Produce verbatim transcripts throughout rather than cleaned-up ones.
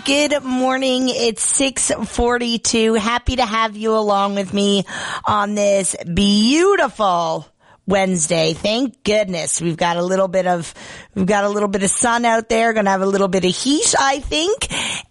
Good morning. It's six forty-two. Happy to have you along with me on this beautiful Wednesday. Thank goodness we've got a little bit of we've got a little bit of sun out there. Going to have a little bit of heat, I think,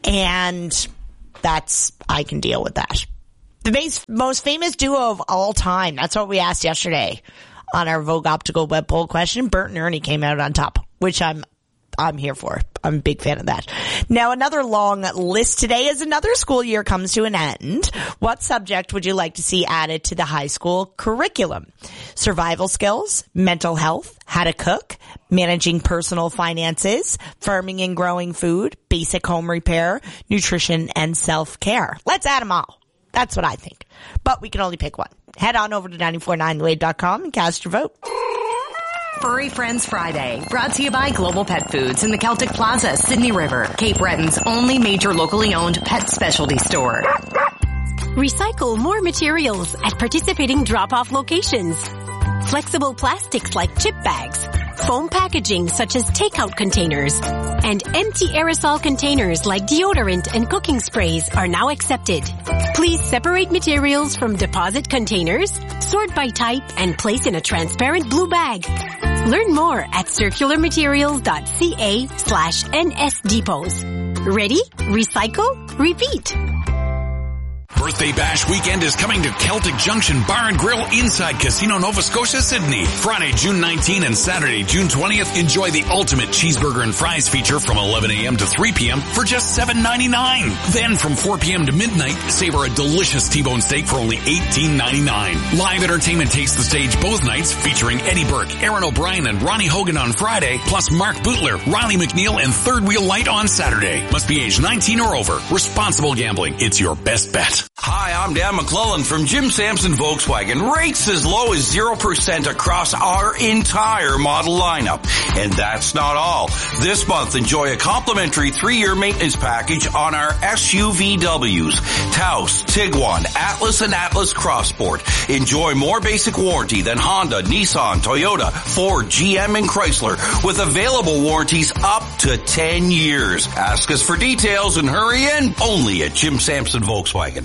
and that's I can deal with that. The base, most famous duo of all time. That's what we asked yesterday on our Vogue Optical web poll question. Bert and Ernie came out on top, which I'm I'm here for. I'm a big fan of that. Now, another long list today as another school year comes to an end. What subject would you like to see added to the high school curriculum? Survival skills, mental health, how to cook, managing personal finances, farming and growing food, basic home repair, nutrition, and self-care. Let's add them all. That's what I think. But we can only pick one. Head on over to nine four nine the wave dot com and cast your vote. Furry Friends Friday, brought to you by Global Pet Foods in the Celtic Plaza, Sydney River, Cape Breton's only major locally owned pet specialty store. Recycle more materials at participating drop-off locations. Flexible plastics like chip bags, foam packaging such as takeout containers, and empty aerosol containers like deodorant and cooking sprays are now accepted. Please separate materials from deposit containers, sort by type, and place in a transparent blue bag. Learn more at circularmaterials.ca slash nsdepots. Ready? Recycle? Repeat. Birthday Bash weekend is coming to Celtic Junction Bar and Grill inside Casino Nova Scotia, Sydney. Friday, June nineteenth and Saturday, June twentieth, enjoy the ultimate cheeseburger and fries feature from eleven a.m. to three p.m. for just seven ninety-nine. Then from four p.m. to midnight, savor a delicious T-bone steak for only eighteen ninety-nine. Live entertainment takes the stage both nights, featuring Eddie Burke, Aaron O'Brien, and Ronnie Hogan on Friday, plus Mark Bootler, Riley McNeil, and Third Wheel Light on Saturday. Must be age nineteen or over. Responsible gambling. It's your best bet. Hi, I'm Dan McClellan from Jim Sampson Volkswagen. Rates as low as zero percent across our entire model lineup. And that's not all. This month, enjoy a complimentary three-year maintenance package on our S U V Ws. Taos, Tiguan, Atlas, and Atlas Crossport. Enjoy more basic warranty than Honda, Nissan, Toyota, Ford, G M, and Chrysler, with available warranties up to ten years. Ask us for details and hurry in only at Jim Sampson Volkswagen.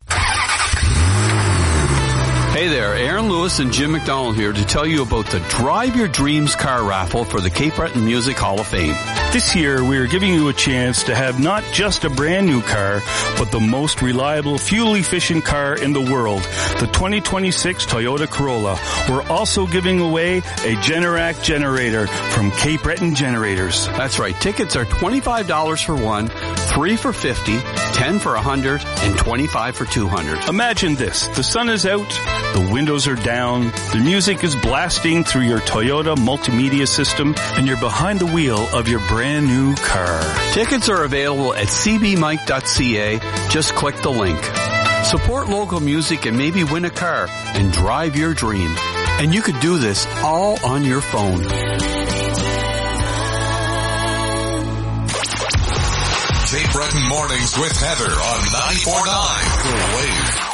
Hey there, Aaron Lewis and Jim McDonald here to tell you about the Drive Your Dreams car raffle for the Cape Breton Music Hall of Fame. This year, we are giving you a chance to have not just a brand new car, but the most reliable, fuel-efficient car in the world, the twenty twenty-six Toyota Corolla. We're also giving away a Generac generator from Cape Breton Generators. That's right. Tickets are twenty-five dollars for one, three for fifty, ten for one hundred, and twenty-five for two hundred. Imagine this. The sun is out, the windows are down, the music is blasting through your Toyota multimedia system, and you're behind the wheel of your brand new car. Tickets are available at c b mike dot c a. Just click the link. Support local music and maybe win a car and drive your dream. And you could do this all on your phone. Cape Breton Mornings with Heather on ninety-four point nine The Wave.